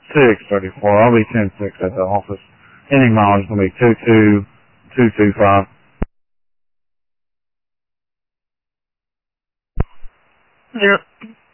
634. I'll be 10-6 at the office. Ending mileage is going to be 22225. Zero.